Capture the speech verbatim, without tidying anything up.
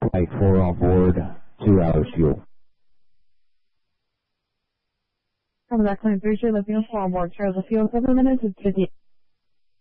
Flight four on board, two hours fuel. From that point, three, lithium four on board, Charles, the fuel seven minutes is fifty.